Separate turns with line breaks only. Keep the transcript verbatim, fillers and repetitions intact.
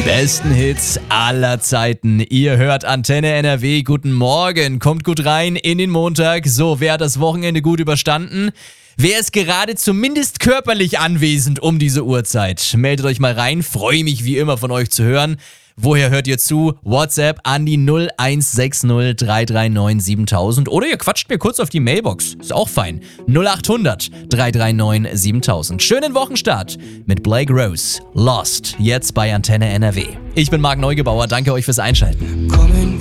Besten Hits aller Zeiten. Ihr hört Antenne N R W. Guten Morgen. Kommt gut rein in den Montag. So, wer hat das Wochenende gut überstanden? Wer ist gerade zumindest körperlich anwesend um diese Uhrzeit? Meldet euch mal rein. Freue mich wie immer von euch zu hören. Woher hört ihr zu? WhatsApp an die null eins sechs null drei drei neun siebentausend oder ihr quatscht mir kurz auf die Mailbox. Ist auch fein. null acht hundert drei drei neun siebentausend. Schönen Wochenstart mit Blake Rose. Lost. Jetzt bei Antenne N R W. Ich bin Marc Neugebauer. Danke euch fürs Einschalten.